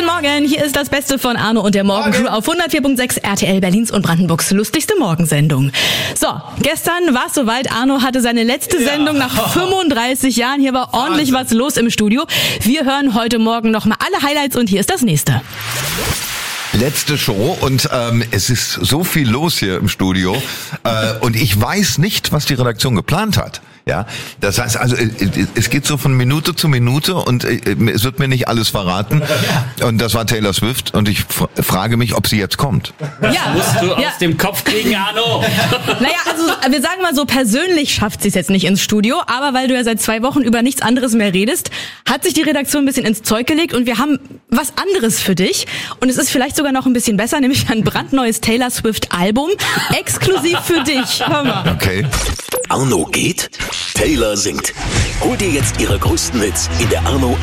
Guten Morgen, hier ist das Beste von Arno und der Morgencrew auf 104.6 RTL Berlins und Brandenburgs lustigste Morgensendung. So, gestern war es soweit. Arno hatte seine letzte Sendung nach 35 Jahren. Hier war ordentlich was los im Studio. Wir hören heute Morgen nochmal alle Highlights und hier ist das nächste. Letzte Show und es ist so viel los hier im Studio und ich weiß nicht, was die Redaktion geplant hat. Ja, das heißt also, es geht so von Minute zu Minute und es wird mir nicht alles verraten. Und das war Taylor Swift und ich frage mich, ob sie jetzt kommt. Ja, musst du aus dem Kopf kriegen, Arno. Naja, also wir sagen mal so, persönlich schafft sie es jetzt nicht ins Studio, aber weil du ja seit 2 Wochen über nichts anderes mehr redest, hat sich die Redaktion ein bisschen ins Zeug gelegt und wir haben was anderes für dich. Und es ist vielleicht sogar noch ein bisschen besser, nämlich ein brandneues Taylor Swift Album, exklusiv für dich. Hör mal. Okay. Arno geht, Taylor singt. Hol dir jetzt ihre größten Hits in der Arno